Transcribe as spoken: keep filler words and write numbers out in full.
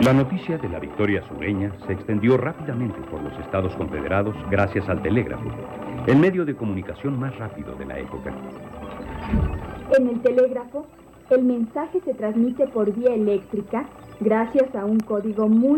La noticia de la victoria sureña se extendió rápidamente por los Estados Confederados gracias al telégrafo, el medio de comunicación más rápido de la época. En el telégrafo, el mensaje se transmite por vía eléctrica gracias a un código muy